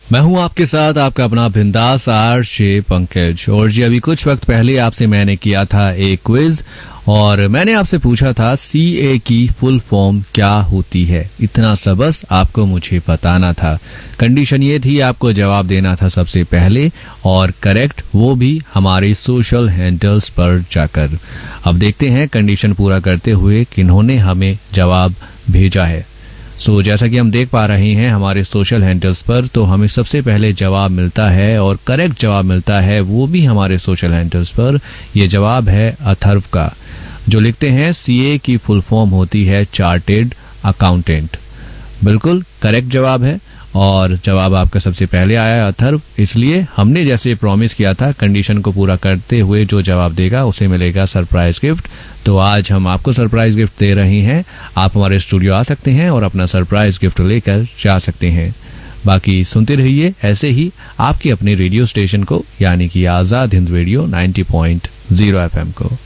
मैं हूं आपके साथ आपका अपना बिंदास आरजे पंकज। और जी अभी कुछ वक्त पहले आपसे मैंने किया था एक क्विज और मैंने आपसे पूछा था सीए की फुल फॉर्म क्या होती है। इतना सा बस आपको मुझे बताना था। कंडीशन ये थी आपको जवाब देना था सबसे पहले और करेक्ट वो भी हमारे सोशल हैंडल्स पर जाकर। अब देखते हैं कंडीशन पूरा करते हुए किन्होंने हमें जवाब भेजा है। जैसा कि हम देख पा रहे हैं हमारे सोशल हैंडल्स पर, तो हमें सबसे पहले जवाब मिलता है और करेक्ट जवाब मिलता है वो भी हमारे सोशल हैंडल्स पर। ये जवाब है अथर्व का, जो लिखते हैं सीए की फुल फॉर्म होती है चार्टेड अकाउंटेंट। बिल्कुल करेक्ट जवाब है और जवाब आपका सबसे पहले आया है अथर्व। इसलिए हमने जैसे प्रॉमिस किया था कंडीशन को पूरा करते हुए जो जवाब देगा उसे मिलेगा सरप्राइज गिफ्ट। तो आज हम आपको सरप्राइज गिफ्ट दे रहे हैं। आप हमारे स्टूडियो आ सकते हैं और अपना सरप्राइज गिफ्ट लेकर जा सकते हैं। बाकी सुनते रहिए ऐसे ही आपके अपने रेडियो स्टेशन को, यानी कि आजाद हिंद रेडियो 90.0 FM को।